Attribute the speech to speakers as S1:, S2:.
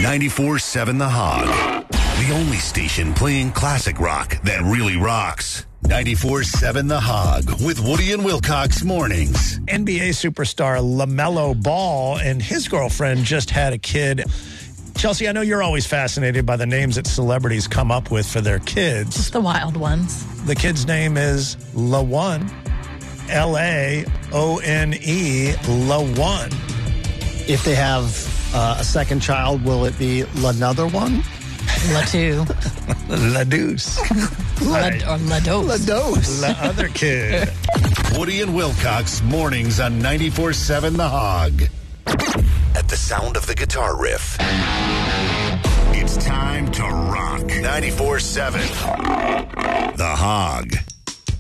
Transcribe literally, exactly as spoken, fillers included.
S1: ninety-four seven The Hog. The only station playing classic rock that really rocks. ninety-four seven The Hog with Woody and Wilcox mornings.
S2: N B A superstar LaMelo Ball and his girlfriend just had a kid. Chelsea, I know you're always fascinated by the names that celebrities come up with for their kids.
S3: Just the wild ones.
S2: The kid's name is LaOne. L A O N E, LaOne.
S4: If they have uh, a second child, will it be l'another one?
S3: La two.
S2: La Deuce.
S3: La, or La Dose.
S4: La Dose.
S2: La other kid.
S1: Woody and Wilcox mornings on ninety-four seven The Hog. At the sound of the guitar riff, it's time to rock. ninety-four seven The Hog.